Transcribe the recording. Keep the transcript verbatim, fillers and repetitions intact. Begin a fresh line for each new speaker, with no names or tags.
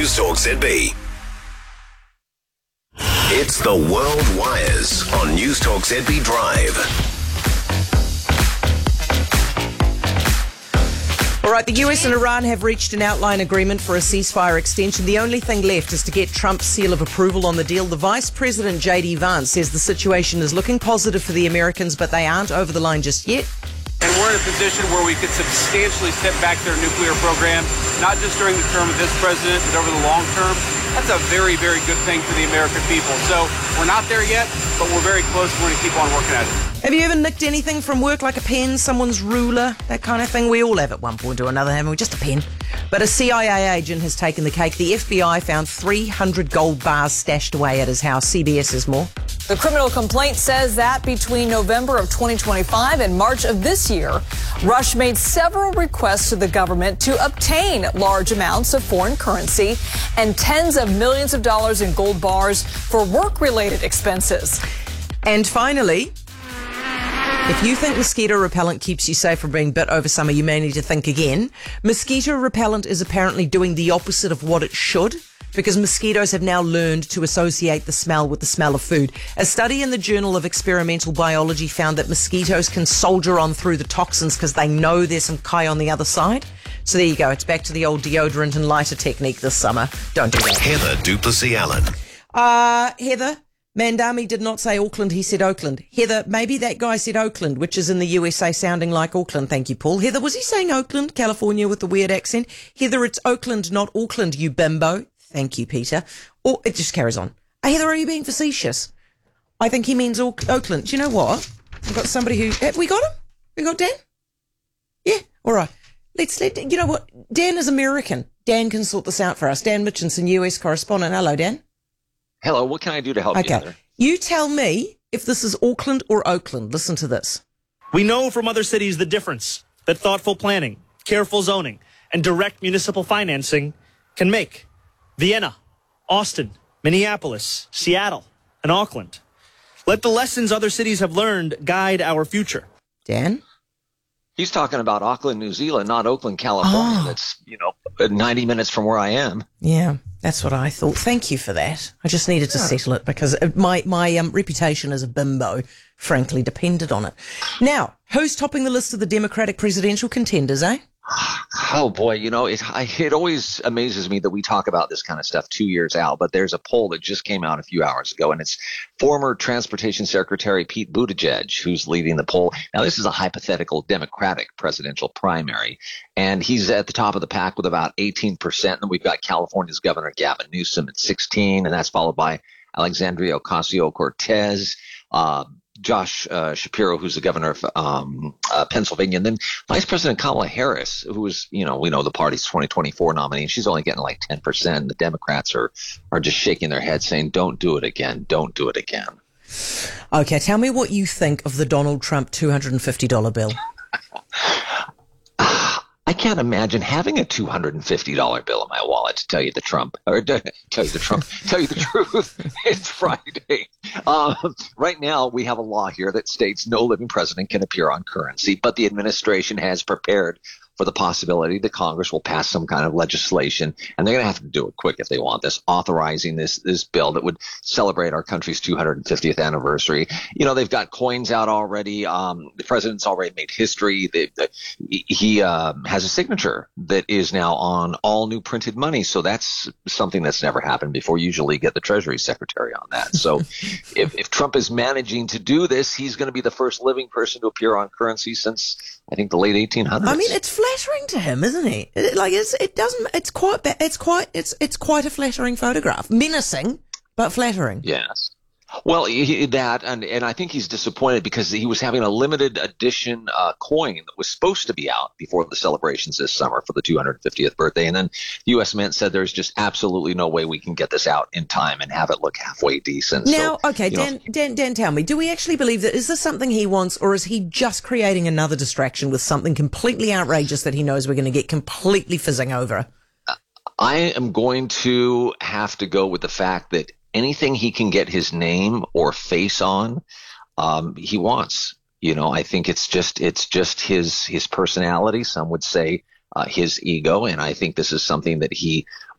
News Talk Z B. It's the World Wires on News Talk Z B Drive.
All right, the U S and Iran have reached an outline agreement for a ceasefire extension. The only thing left is to get Trump's seal of approval on the deal. The Vice President, J D Vance, says the situation is looking positive for the Americans, but they aren't over the line just yet.
And we're in a position where we could substantially step back their nuclear program, not just during the term of this president, but over the long term. That's a very, very good thing for the American people. So we're not there yet, but we're very close. We're going to keep on working at it.
Have you ever nicked anything from work, like a pen, someone's ruler, that kind of thing? We all have at one point or another, haven't we? Just a pen. But a C I A agent has taken the cake. The F B I found three hundred gold bars stashed away at his house. C B S has more.
The criminal complaint says that between November of twenty twenty-five and March of this year, Rush made several requests to the government to obtain large amounts of foreign currency and tens of millions of dollars in gold bars for work-related expenses.
And finally, if you think mosquito repellent keeps you safe from being bit over summer, you may need to think again. Mosquito repellent is apparently doing the opposite of what it should, because mosquitoes have now learned to associate the smell with the smell of food. A study in the Journal of Experimental Biology found that mosquitoes can soldier on through the toxins because they know there's some kai on the other side. So there you go. It's back to the old deodorant and lighter technique this summer. Don't do that.
Heather Duplessis Allen.
Uh, Heather, Mandami did not say Auckland, he said Oakland. Heather, maybe that guy said Oakland, which is in the U S A sounding like Auckland. Thank you, Paul. Heather, was he saying Oakland, California with the weird accent? Heather, it's Oakland, not Auckland, you bimbo. Thank you, Peter. Or it just carries on. Hey, Heather, are you being facetious? I think he means Oakland. Do you know what? We've got somebody who... Have we got him? We got Dan? Yeah, all right. Let's let... You know what? Dan is American. Dan can sort this out for us. Dan Mitchinson, U S correspondent. Hello, Dan.
Hello, what can I do to help
okay.
you? Okay.
You tell me if this is Auckland or Oakland. Listen to this.
We know from other cities the difference that thoughtful planning, careful zoning, and direct municipal financing can make. Vienna, Austin, Minneapolis, Seattle, and Auckland. Let the lessons other cities have learned guide our future.
Dan?
He's talking about Auckland, New Zealand, not Oakland, California.
Oh.
That's, you know, ninety minutes from where I am.
Yeah, that's what I thought. Thank you for that. I just needed to yeah. settle it because my, my um, reputation as a bimbo, frankly, depended on it. Now, who's topping the list of the Democratic presidential contenders, eh?
Oh, boy, you know, it, I, it always amazes me that we talk about this kind of stuff two years out, but there's a poll that just came out a few hours ago, and it's former Transportation Secretary Pete Buttigieg who's leading the poll. Now, this is a hypothetical Democratic presidential primary, and he's at the top of the pack with about eighteen percent. And then we've got California's Governor Gavin Newsom at sixteen, and that's followed by Alexandria Ocasio-Cortez, uh, Josh uh, Shapiro, who's the governor of um, uh, Pennsylvania, and then Vice President Kamala Harris, who is, you know, we know the party's twenty twenty-four nominee, and she's only getting like ten percent. The Democrats are, are just shaking their heads saying, don't do it again, don't do it again.
Okay, tell me what you think of the Donald Trump two hundred fifty dollars bill.
I can't imagine having a two hundred fifty dollars bill in my wallet, to tell you the Trump, or to tell you the Trump, tell you the truth. It's Friday. Um, right now, we have a law here that states no living president can appear on currency, but the administration has prepared for the possibility that Congress will pass some kind of legislation, and they're going to have to do it quick if they want this, authorizing this this bill that would celebrate our country's two hundred fiftieth anniversary. You know, they've got coins out already. Um, the president's already made history. They, they, he uh, has a signature that is now on all new printed money, so that's something that's never happened before. Usually get the Treasury Secretary on that. So if, if Trump is managing to do this, he's going to be the first living person to appear on currency since, I think, the late eighteen hundreds.
I mean, it's flattering to him, isn't it? it like it's it doesn't it's quite it's quite it's it's quite a flattering photograph, menacing but flattering.
Yes. Well, he, that and and I think he's disappointed because he was having a limited edition uh, coin that was supposed to be out before the celebrations this summer for the two hundred fiftieth birthday, and then the U S Mint said there's just absolutely no way we can get this out in time and have it look halfway decent.
Now,
so,
okay, Dan, know, Dan, Dan, tell me, do we actually believe that? Is this something he wants, or is he just creating another distraction with something completely outrageous that he knows we're going to get completely fizzing over?
I am going to have to go with the fact that anything he can get his name or face on, um, he wants. You know, I think it's just it's just his his personality. Some would say uh, his ego, and I think this is something that he